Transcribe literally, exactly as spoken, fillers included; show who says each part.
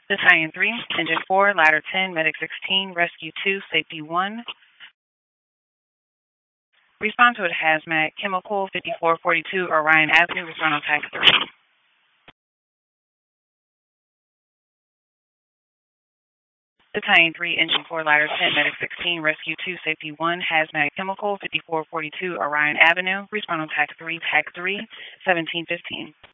Speaker 1: Battalion three, Engine four, Ladder ten, Medic sixteen, Rescue two, Safety one. Respond to a hazmat, Chemical fifty-four forty-two, Orion Avenue, respond on T A C three. Battalion three, Engine four, Ladder ten, Medic sixteen, Rescue two, Safety one, Hazmat Chemical fifty-four forty-two, Orion Avenue, respond on T A C three, T A C three, seventeen fifteen.